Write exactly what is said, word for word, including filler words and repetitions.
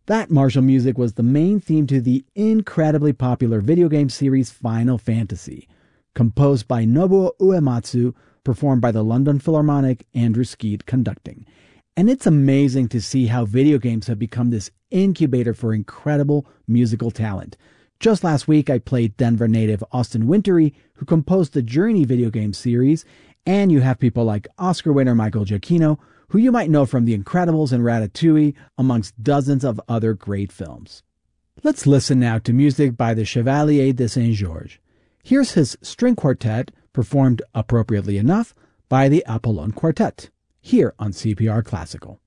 That martial music was the main theme to the incredibly popular video game series Final Fantasy, composed by Nobuo Uematsu, performed by the London Philharmonic, Andrew Skeet conducting. And it's amazing to see how video games have become this incubator for incredible musical talent. Just last week, I played Denver native Austin Wintory, who composed the Journey video game series, and you have people like Oscar winner Michael Giacchino, who you might know from The Incredibles and Ratatouille, amongst dozens of other great films. Let's listen now to music by the Chevalier de Saint-Georges. Here's his string quartet, performed appropriately enough by the Apollon Quartet, here on C P R Classical.